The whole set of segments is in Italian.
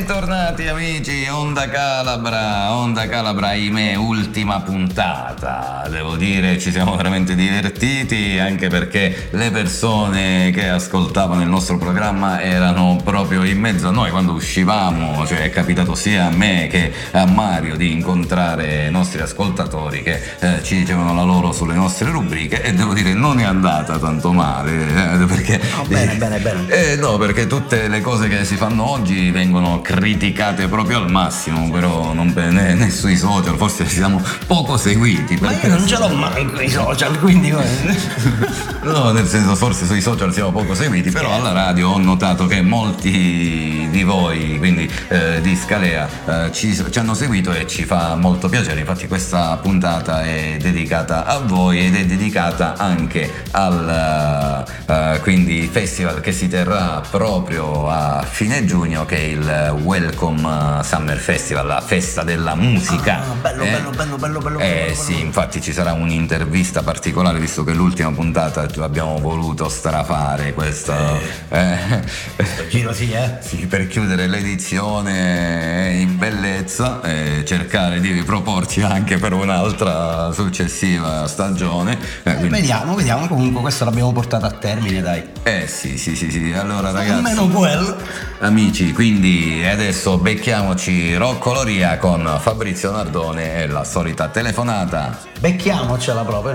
bentornati amici, Onda Calabra, ahimè, ultima puntata. Devo dire, ci siamo veramente divertiti, anche perché le persone che ascoltavano il nostro programma erano proprio in mezzo a noi quando uscivamo, cioè è capitato sia a me che a Mario di incontrare i nostri ascoltatori che ci dicevano la loro sulle nostre rubriche, e devo dire non è andata tanto male, perché bene. no, perché tutte le cose che si fanno oggi vengono criticate proprio al massimo, però non né sui social, forse siamo poco seguiti. Ma io non ce l'ho manco i social, quindi no, nel senso, forse sui social siamo poco seguiti, però alla radio ho notato che molti di voi, quindi di Scalea, ci hanno seguito e ci fa molto piacere. Infatti questa puntata è dedicata a voi ed è dedicata anche al quindi festival che si terrà proprio a fine giugno, che è il Welcome Summer Festival, la festa della musica. Bello. Sì, infatti ci sarà un'intervista particolare, visto che l'ultima puntata abbiamo voluto strafare questo giro, sì, per chiudere l'edizione in bellezza e cercare di riproporci anche per un'altra successiva stagione. Vediamo, comunque questo l'abbiamo portato a termine, dai. Sì, allora ragazzi, almeno quello. Amici, quindi adesso becchiamoci Roccoloria con Fabrizio Nardone e la solita telefonata. Becchiamocela proprio.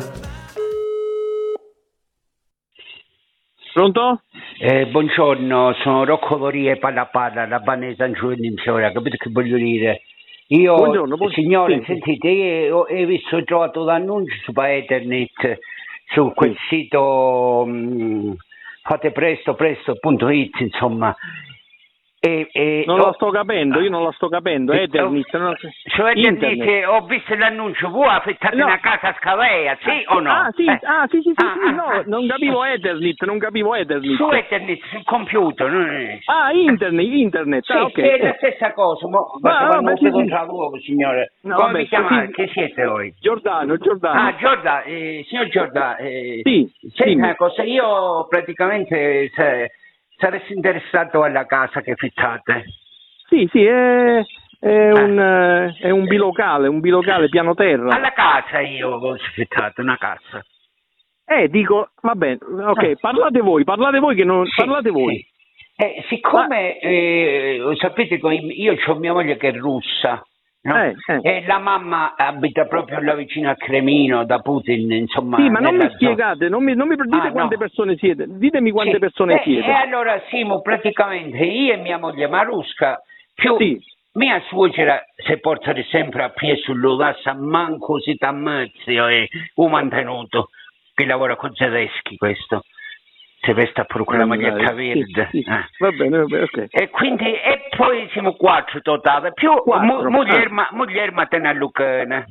Pronto? Buongiorno, sono Rocco Loria Palla, la Vanessa Giovanni in Fiora, capito che voglio dire? Io, buongiorno. Signore, sì. sentite, io ho visto, ho trovato l'annuncio su Ethernet, su quel sito fate presto.it, insomma. Non la sto capendo, io non la sto capendo. Ethernet, su Ethernet ho visso l'annuncio, voi affittate una casa a Scalea, sì o no? Sì, no, non capivo Ethernet. Su Ethernet, sul computer. Internet, sì, ok. È la stessa cosa, contro l'uomo, signore. No, come vi chiamate? Che siete voi? Giordano. Giordano, signor Giordano, sì. senti una cosa, io praticamente saresti interessato alla casa che fittate? Sì, è un bilocale piano terra. Alla casa io ho fittato una casa. Dico, va bene, ok, parlate voi che non parlate voi. Sì. Siccome sapete che io ho mia moglie che è russa, no? E la mamma abita proprio là vicino a Cremino, da Putin, insomma. Sì, ma non mi spiegate, non mi dite quante persone siete, ditemi quante persone siete. E allora siamo praticamente io e mia moglie Marusca, più mia suocera si porta sempre a piedi sull'Ulassa, manco si t'ammazzi e un mantenuto che lavora con tedeschi, questo. Se veste pure con la maglietta verde. Sì. Va bene, ok. E quindi, e poi siamo 4 totali, più moglie mattina a Lucana.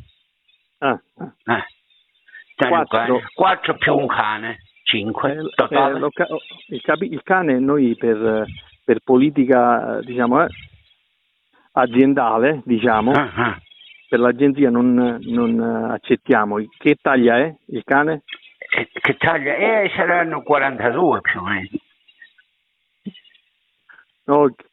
4 più un cane, 5 totale. Il cane noi per politica, diciamo, aziendale, diciamo, per l'agenzia non accettiamo. Che taglia è il cane? Che taglia? Saranno 42 più o meno. Okay.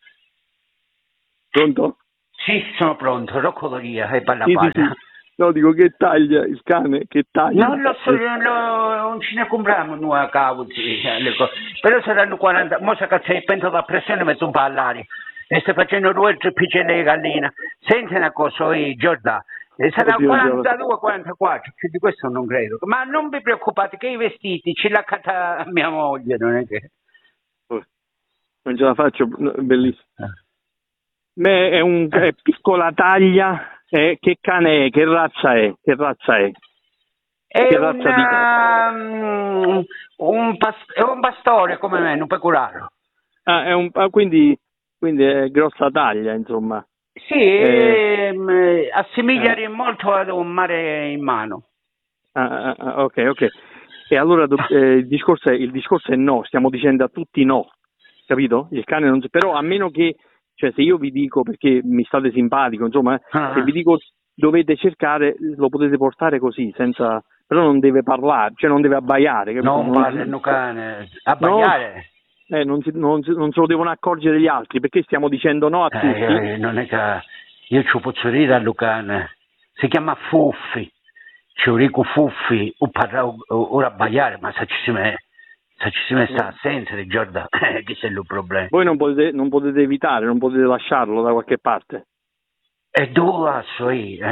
Pronto? Sì, sono pronto, Rocco Loria e Palla. Sì. No, dico, che taglia il cane, che taglia? Non lo so, non ce ne compriamo noi a cavolo, però saranno 40, mo sa cazzo il pento da pressione metto un po' all'aria e sto facendo 2 o 3 piccine di gallina. Senti una cosa, Giordano. Sarà 42-44, più di questo non credo. Ma non vi preoccupate che i vestiti ce l'ha cata mia moglie, non è che... Non ce la faccio, bellissimo. È piccola taglia, che cane è? Che razza è? È un pastore come me, un pecoraro. Quindi è grossa taglia, insomma. Sì, assomiglia molto ad un mare in mano. Ok. E allora il discorso è no, stiamo dicendo a tutti no, capito? Il cane non... Però a meno che, cioè, se io vi dico, perché mi state simpatico, insomma, se vi dico dovete cercare, lo potete portare così, senza... Però non deve parlare, cioè non deve abbaiare, capito? Non parla il cane. Abbaiare? non se lo devono accorgere gli altri, perché stiamo dicendo no a tutti. Non è che io ci posso dire a Lucana, si chiama Fuffi, ci dico Fuffi, ora baiare, ma se ci si mette assenza di Giordano, che è il problema. Voi non potete evitare, non potete lasciarlo da qualche parte. E dove lasso io?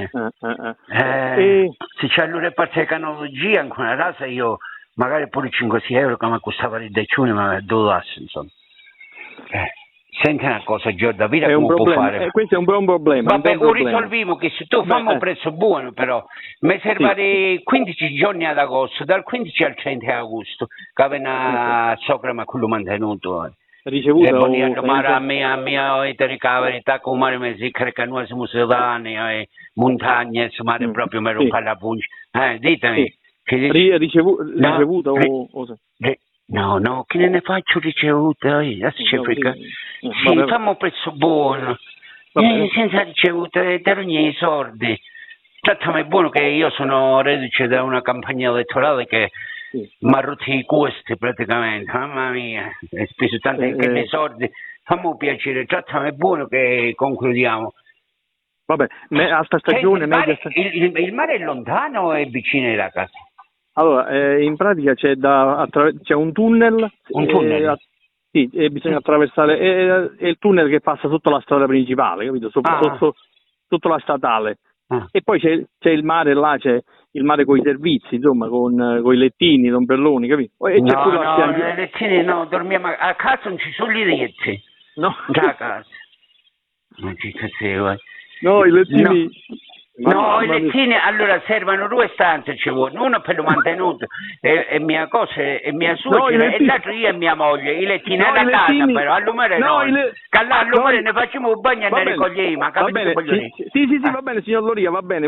Se c'è allora parte di canologia, in una rasa io magari pure 5-6 euro che mi costava di decione, ma dove lasso, insomma. Senti una cosa, Giorda, vedi come può fare. Questo è un buon problema. Vabbè, lo risolviamo, che se tu fammi un prezzo buono, però mi serve di 15 giorni ad agosto, dal 15 al 30 agosto, che viene a sopra, ma quello mantenuto. Ricevuto ma a mia verità come mi si crede che noi siamo sedani e montagne, insomma, proprio mi rompa la puncia. Ditemi. Ricevuto No, che ne faccio ricevuta? Adesso ci frega. Sì, fammi un prezzo buono. Senza ricevuta, dar ogni soldi. Trattami buono che io sono reduce da una campagna elettorale che mi ha rotto i costi praticamente. Mamma mia, ho speso tanti soldi. Fammi un piacere, trattami buono che concludiamo. Vabbè, alta stagione, il mare è lontano o è vicino alla casa? Allora, in pratica c'è un tunnel. Un tunnel? Sì, e bisogna attraversare. È il tunnel che passa sotto la strada principale, capito? Sotto la statale. E poi c'è il mare là, c'è il mare con i servizi, insomma, con i lettini, gli ombrelloni, capito? E c'è i lettini no, dormiamo a casa, non ci sono i letti. No. Da casa. Non ci capisco. No, i lettini. No, i lettini allora servono 2 stanze, ci vuole, uno per lo mantenuto e mia cosa e mia suocera e l'altro io e mia moglie, i lettini alla casa però, all'umore all'umore ne facciamo un bagno e ne ricogliamo, capito? Sì, va bene signor Loria, va bene.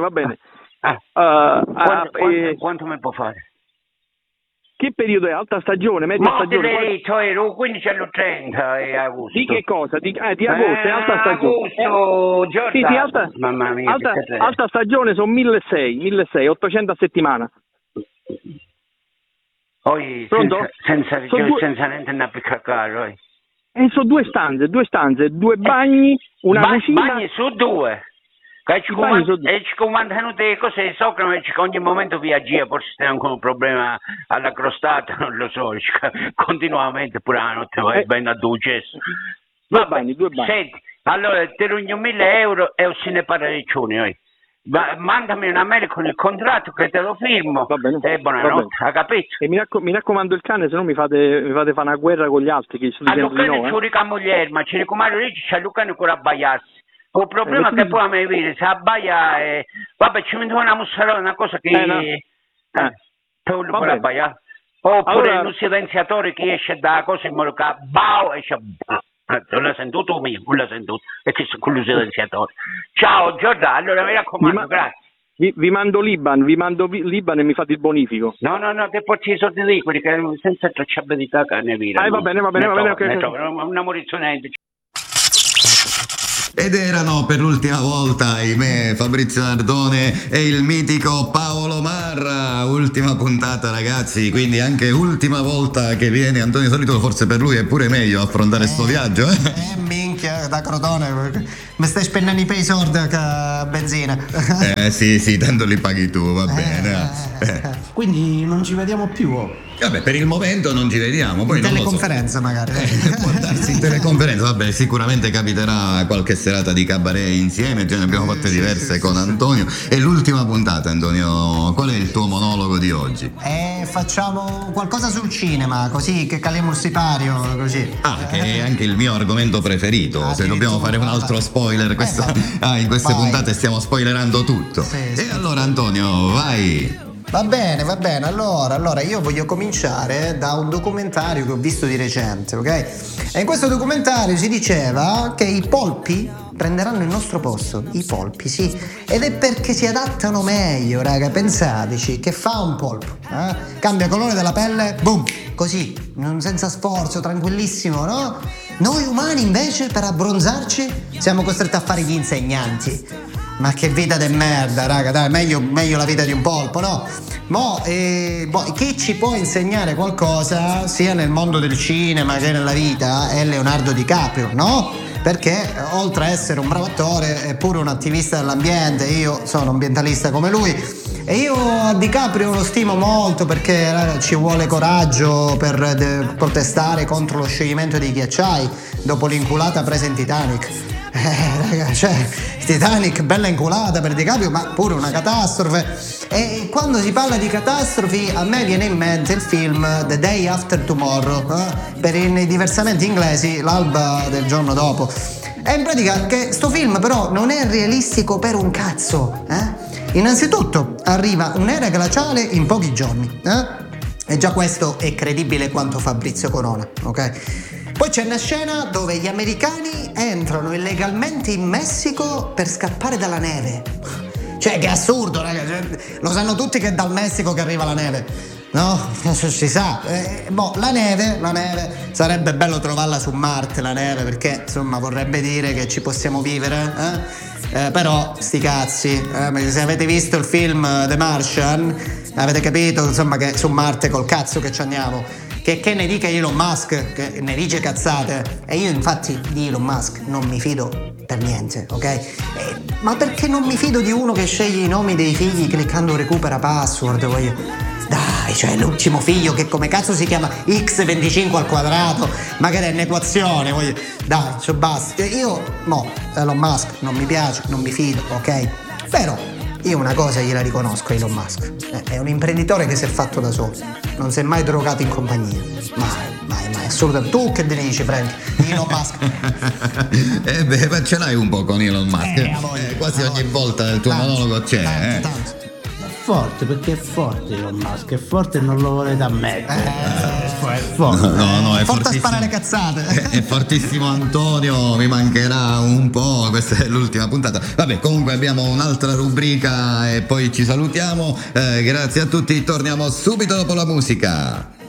Quanto mi può fare? Che periodo è? Alta stagione, media stagione? Ero 15 al 30 e agosto. Di che cosa? Di agosto, è alta stagione. Agosto, Giorgio. Sì, alta, mamma mia, alta stagione sono 1.600, 800 a settimana. Poi senza niente da piccare. Sono 2 stanze, 2 bagni, una cucina. Bagni su 2. E ci comandano le cose sopra, ma ogni momento viaggia, forse c'è ancora un problema alla crostata, non lo so, continuamente pure la notte vai bene a 200. 2 bagni. Senti, allora ti rugno 1.000 euro e se ne parla di ciuni. Mandami una mail con il contratto che te lo firmo. Va bene. E buonanotte, ha capito? E mi raccomando il cane, se no mi fate fare una guerra con gli altri che sto dicendo di no. Allora, ci ricamogliere, ma ci raccomando lì c'è Lucano ancora a baiarsi. Il problema è che poi mi vede, se abbaia vabbè ci metto una mussarola, una cosa che tu lo puoi abbaiare. Oppure un silenziatore che esce da cosa in modo che esce non l'ha sentito mio, non l'ha sentito, e che con il silenziatore. Ciao Giordano, allora mi raccomando, grazie. Vi mando l'Iban, e mi fate il bonifico. No, te porti i soldi liquidi che senza tracciabilità che ne vira. Va bene, ok. Una morizione. Ed erano per l'ultima volta, ahimè, Fabrizio Nardone e il mitico Paolo Marra. Ultima puntata, ragazzi, quindi anche ultima volta che viene Antonio Solito. Forse per lui è pure meglio affrontare sto viaggio. Minchia, da Crotone, mi stai spendendo i soldi che benzina. Sì, tanto li paghi tu, va bene. Quindi non ci vediamo più. Vabbè, per il momento non ci vediamo. Poi in teleconferenza magari. Può darsi in teleconferenza, vabbè, sicuramente capiterà qualche serata di cabaret insieme, già ne abbiamo fatte diverse con Antonio. E l'ultima puntata, Antonio, qual è il tuo monologo di oggi? Facciamo qualcosa sul cinema, così che caliamo il sipario, così. Che è anche il mio argomento preferito. Se dobbiamo fare un altro spoiler in queste puntate stiamo spoilerando tutto. Sì. Allora Antonio, vai. Va bene, allora io voglio cominciare da un documentario che ho visto di recente, ok? E in questo documentario si diceva che i polpi prenderanno il nostro posto, i polpi, sì, ed è perché si adattano meglio, raga, pensateci, che fa un polpo? Cambia colore della pelle, boom, così, senza sforzo, tranquillissimo, no? Noi umani invece per abbronzarci siamo costretti a fare gli insegnanti. Ma che vita de merda, raga, dai, meglio la vita di un polpo, no? Chi ci può insegnare qualcosa, sia nel mondo del cinema che nella vita, è Leonardo DiCaprio, no? Perché oltre a essere un bravo attore è pure un attivista dell'ambiente. Io sono ambientalista come lui e io a DiCaprio lo stimo molto perché ci vuole coraggio per protestare contro lo scioglimento dei ghiacciai dopo l'inculata presa in Titanic. Raga, cioè Titanic, bella inculata per DiCaprio, ma pure una catastrofe. E quando si parla di catastrofi a me viene in mente il film The Day After Tomorrow, per i diversamente inglesi, l'alba del giorno dopo. E in pratica che sto film però non è realistico per un cazzo, Innanzitutto arriva un'era glaciale in pochi giorni, e già questo è credibile quanto Fabrizio Corona, ok? Poi c'è una scena dove gli americani entrano illegalmente in Messico per scappare dalla neve. Cioè, che assurdo, ragazzi. Lo sanno tutti che è dal Messico che arriva la neve, no? Si sa. La neve, sarebbe bello trovarla su Marte, la neve, perché insomma vorrebbe dire che ci possiamo vivere, però sti cazzi, se avete visto il film The Martian avete capito insomma che su Marte col cazzo che ci andiamo. Che ne dica Elon Musk, che ne dice cazzate, e io infatti di Elon Musk non mi fido per niente, ok? Ma perché non mi fido di uno che sceglie i nomi dei figli cliccando recupera password, dai, cioè l'ultimo figlio che come cazzo si chiama x25 al quadrato, magari è un'equazione, dai, cioè basta. Io, Elon Musk non mi piace, non mi fido, ok? Però io una cosa gliela riconosco a Elon Musk, è un imprenditore che si è fatto da solo, non si è mai drogato in compagnia, mai, assolutamente. Tu che ne dici, Frank? Elon Musk? Ma ce l'hai un po' con Elon Musk, quasi ogni volta nel tuo monologo c'è, tanto. Forte, perché è forte Elon Musk, è forte e non lo volete ammettere. È forte. No, è forte a sparare cazzate. È fortissimo Antonio, mi mancherà un po', questa è l'ultima puntata. Vabbè, comunque abbiamo un'altra rubrica e poi ci salutiamo. Grazie a tutti, torniamo subito dopo la musica.